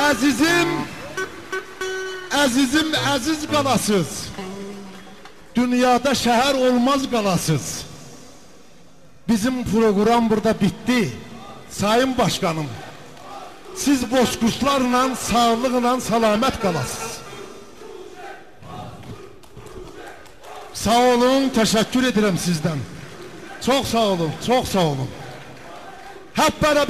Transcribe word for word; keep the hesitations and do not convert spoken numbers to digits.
Əzizim, əzizim, əziz qalasız. Dünyada şəhər olmaz qalasız. Bizim program burada bitti. Sayın Başkanım, siz bozkuşlarla, sağlıqla, salamet qalasız. Sağ olun, təşəkkür edirəm sizdən. Çox sağ olun, çox sağ olun. Hep beraber